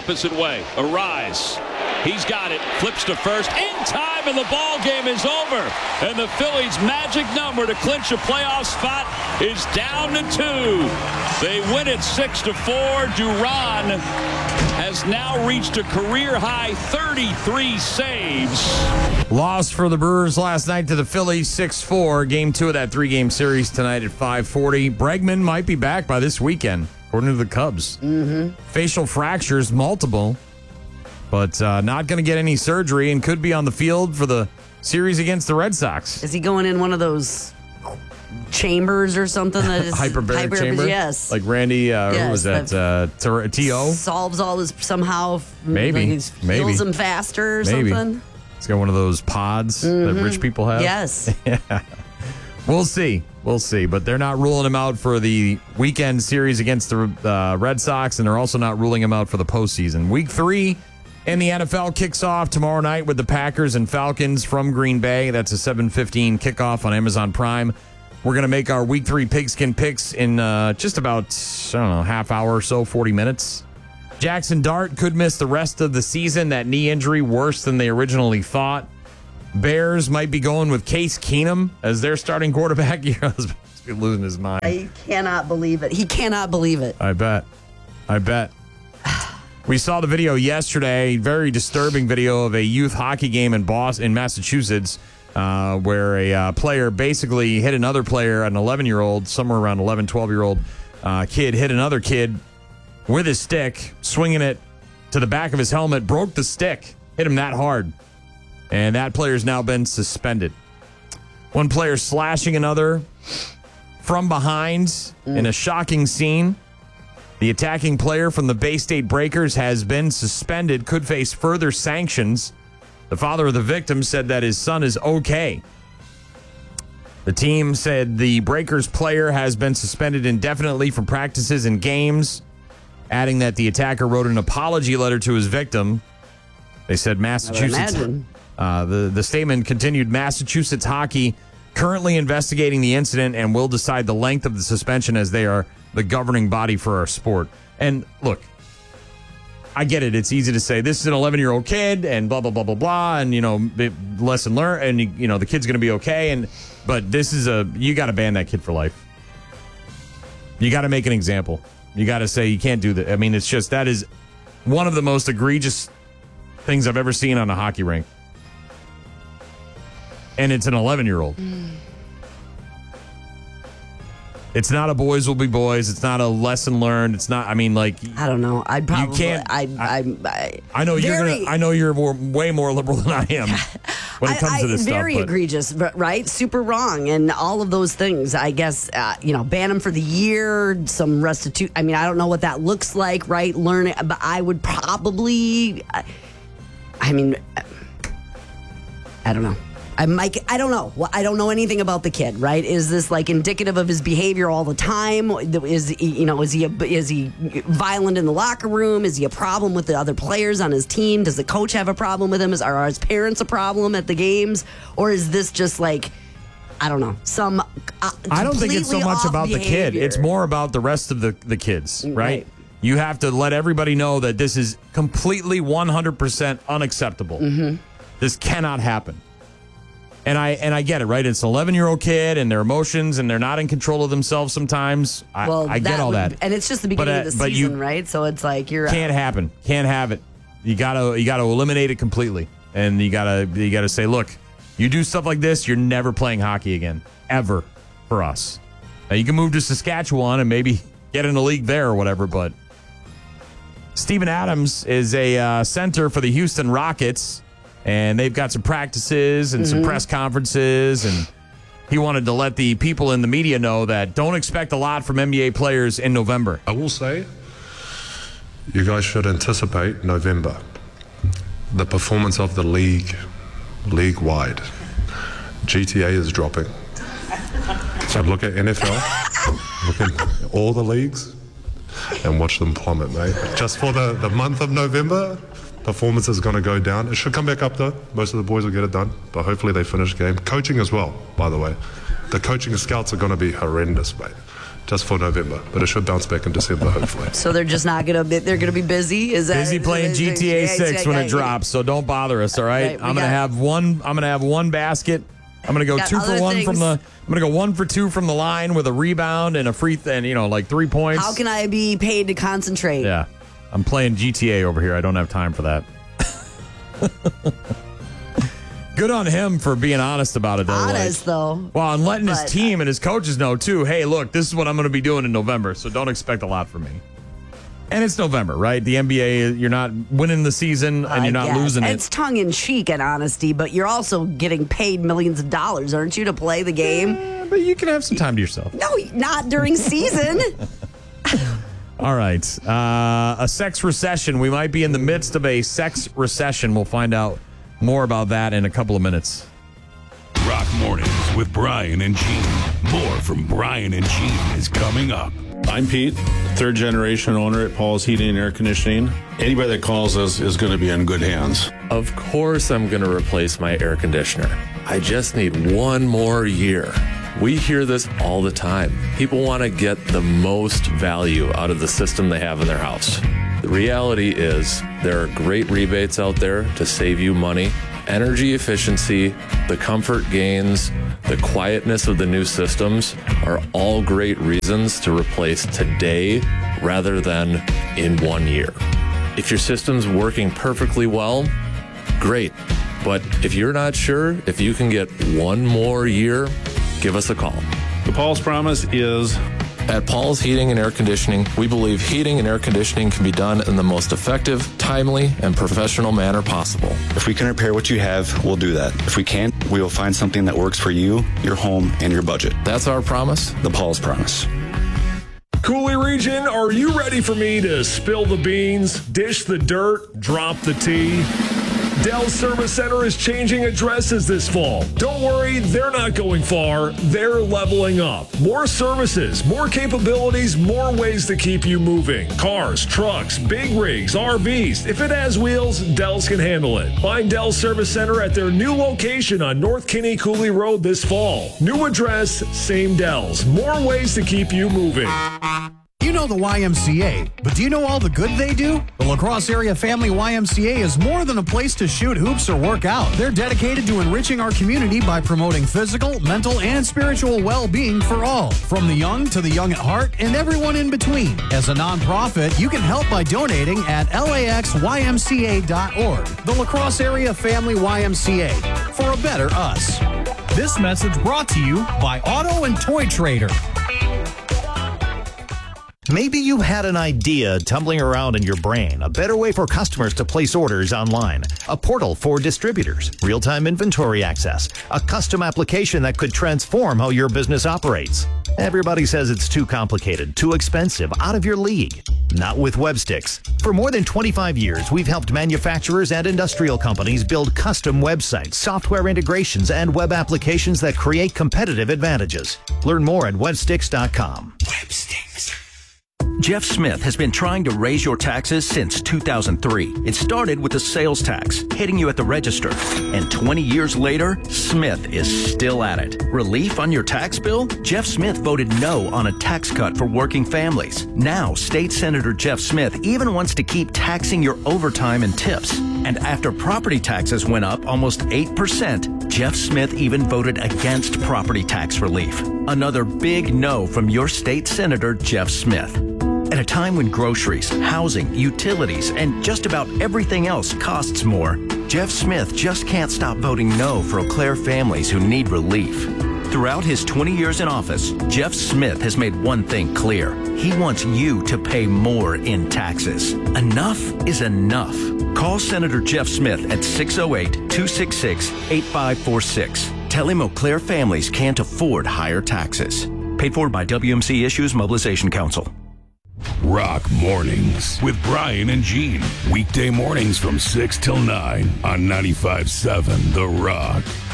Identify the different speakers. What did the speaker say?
Speaker 1: opposite way. Arise. He's got it. Flips to first. In time, and the ball game is over. And the Phillies' magic number to clinch a playoff spot is down to 2. They win it 6-4. Duran has now reached a career-high 33 saves.
Speaker 2: Loss for the Brewers last night to the Phillies, 6-4. Game 2 of that 3-game series tonight at 5:40. Bregman might be back by this weekend, according to the Cubs. Facial fractures, multiple, but not going to get any surgery and could be on the field for the series against the Red Sox.
Speaker 3: Is he going in one of those chambers or something? That is
Speaker 2: hyperbaric chamber?
Speaker 3: Yes.
Speaker 2: Like Randy, who was that? T.O.?
Speaker 3: Solves all this somehow.
Speaker 2: Maybe.
Speaker 3: Like heals him faster or something.
Speaker 2: It's got one of those pods that rich people have.
Speaker 3: Yes.
Speaker 2: Yeah. We'll see. But they're not ruling him out for the weekend series against the Red Sox, and they're also not ruling him out for the postseason. Week 3 in the NFL kicks off tomorrow night with the Packers and Falcons from Green Bay. That's a 7:15 kickoff on Amazon Prime. We're going to make our Week 3 Pigskin picks in just about, half hour or so, 40 minutes. Jackson Dart could miss the rest of the season. That knee injury worse than they originally thought. Bears might be going with Case Keenum as their starting quarterback. Your husband's losing his mind.
Speaker 3: I cannot believe it. He cannot believe it.
Speaker 2: I bet. We saw the video yesterday, very disturbing video of a youth hockey game in Massachusetts, where a player basically hit another player, an 11-year-old, somewhere around 11, 12-year-old kid, hit another kid with his stick, swinging it to the back of his helmet, broke the stick, hit him that hard. And that player's now been suspended. One player slashing another from behind in a shocking scene. The attacking player from the Bay State Breakers has been suspended, could face further sanctions. The father of the victim said that his son is okay. The team said the Breakers player has been suspended indefinitely from practices and games, adding that the attacker wrote an apology letter to his victim. They said Massachusetts. The statement continued, Massachusetts hockey currently investigating the incident and will decide the length of the suspension as they are the governing body for our sport. And look, I get it. It's easy to say this is an 11-year-old kid and blah, blah, blah, blah, blah. And, lesson learned. And, the kid's going to be okay. But this is you got to ban that kid for life. You got to make an example. You got to say you can't do that. I mean, it's just that is one of the most egregious things I've ever seen on a hockey rink. And it's an 11-year-old. It's not a boys will be boys. It's not a lesson learned. It's not. I don't
Speaker 3: know. I'd probably.
Speaker 2: You can't. I know you're way more liberal than I am when it comes to this stuff.
Speaker 3: Very egregious, right? Super wrong, and all of those things. I guess ban them for the year. Some restitute. I mean, I don't know what that looks like, right? Learn it, but I would probably. I don't know. I don't know. I don't know anything about the kid, right? Is this like indicative of his behavior all the time? Is he violent in the locker room? Is he a problem with the other players on his team? Does the coach have a problem with him? Are his parents a problem at the games? Or is this just like, I don't know, some
Speaker 2: I don't think it's so much about
Speaker 3: behavior.
Speaker 2: The kid. It's more about the rest of the kids, right? You have to let everybody know that this is completely 100% unacceptable. Mm-hmm. This cannot happen. And I get it, right? It's an 11-year-old kid and their emotions, and they're not in control of themselves sometimes. I get all that.
Speaker 3: And it's just the beginning of the season, right? So it's like
Speaker 2: can't happen. Can't have it. You gotta eliminate it completely. And you gotta say, look, you do stuff like this, you're never playing hockey again. Ever. For us. Now, you can move to Saskatchewan and maybe get in a league there or whatever, but Steven Adams is a center for the Houston Rockets. And they've got some practices and some press conferences, and he wanted to let the people in the media know that don't expect a lot from NBA players in November.
Speaker 4: I will say, you guys should anticipate November. The performance of the league-wide. GTA is dropping. So look at NFL, look at all the leagues, and watch them plummet, mate. Just for the month of November, performance is going to go down. It should come back up, though. Most of the boys will get it done, but hopefully they finish game. Coaching as well, by the way. The coaching scouts are going to be horrendous, mate. just for November, but it should bounce back in December, hopefully.
Speaker 3: So they're just not going to, they're going to be busy? Is that
Speaker 2: Busy playing GTA 6 when it drops, so don't bother us, all right? I'm going to have one basket. I'm going to go 2 for 1 from the I'm going to go 1 for 2 from the line with a rebound and a free like 3 points.
Speaker 3: How can I be paid to concentrate?
Speaker 2: Yeah. I'm playing GTA over here. I don't have time for that. Good on him for being honest about it, though.
Speaker 3: Though.
Speaker 2: Well, and letting his team and his coaches know, too, hey, look, this is what I'm going to be doing in November, so don't expect a lot from me. And it's November, right? The NBA, you're not winning the season and you're not losing it.
Speaker 3: It's tongue-in-cheek and honesty, but you're also getting paid millions of dollars, aren't you, to play the game?
Speaker 2: Yeah, but you can have some time to yourself.
Speaker 3: No, not during season.
Speaker 2: All right. A sex recession. We might be in the midst of a sex recession. We'll find out more about that in a couple of minutes.
Speaker 5: Rock Mornings with Brian and Gene. More from Brian and Gene is coming up.
Speaker 6: I'm Pete, third generation owner at Paul's Heating and Air Conditioning. Anybody that calls us is going to be in good hands.
Speaker 7: Of course I'm going to replace my air conditioner. I just need one more year. We hear this all the time. People want to get the most value out of the system they have in their house. The reality is there are great rebates out there to save you money. Energy efficiency, the comfort gains, the quietness of the new systems are all great reasons to replace today rather than in 1 year. If your system's working perfectly well, great. But if you're not sure if you can get one more year, give us a call.
Speaker 6: The Paul's Promise is...
Speaker 7: At Paul's Heating and Air Conditioning, we believe heating and air conditioning can be done in the most effective, timely, and professional manner possible.
Speaker 8: If we can repair what you have, we'll do that. If we can't, we will find something that works for you, your home, and your budget.
Speaker 7: That's our promise.
Speaker 8: The Paul's Promise.
Speaker 9: Cooley region, are you ready for me to spill the beans, dish the dirt, drop the tea? Dell's Service Center is changing addresses this fall. Don't worry, they're not going far. They're leveling up. More services, more capabilities, more ways to keep you moving. Cars, trucks, big rigs, RVs. If it has wheels, Dell's can handle it. Find Dell's Service Center at their new location on North Kinney Cooley Road this fall. New address, same Dell's. More ways to keep you moving.
Speaker 10: You know the YMCA, but do you know all the good they do? The La Crosse Area Family YMCA is more than a place to shoot hoops or work out. They're dedicated to enriching our community by promoting physical, mental, and spiritual well-being for all, from the young to the young at heart and everyone in between. As a nonprofit, you can help by donating at laxymca.org. The La Crosse Area Family YMCA, for a better us. This message brought to you by Auto and Toy Trader.
Speaker 11: Maybe you had an idea tumbling around in your brain, a better way for customers to place orders online, a portal for distributors, real-time inventory access, a custom application that could transform how your business operates. Everybody says it's too complicated, too expensive, out of your league. Not with Websticks. For more than 25 years, we've helped manufacturers and industrial companies build custom websites, software integrations, and web applications that create competitive advantages. Learn more at websticks.com.
Speaker 12: Websticks. Jeff Smith has been trying to raise your taxes since 2003. It started with the sales tax, hitting you at the register. And 20 years later, Smith is still at it. Relief on your tax bill? Jeff Smith voted no on a tax cut for working families. Now, State Senator Jeff Smith even wants to keep taxing your overtime and tips. And after property taxes went up almost 8%, Jeff Smith even voted against property tax relief. Another big no from your state senator, Jeff Smith. At a time when groceries, housing, utilities, and just about everything else costs more, Jeff Smith just can't stop voting no for Eau Claire families who need relief. Throughout his 20 years in office, Jeff Smith has made one thing clear. He wants you to pay more in taxes. Enough is enough. Call Senator Jeff Smith at 608-266-8546. Tell him Eau Claire families can't afford higher taxes. Paid for by WMC Issues Mobilization Council.
Speaker 5: Rock Mornings with Brian and Gene. Weekday mornings from 6 till 9 on 95.7 The Rock.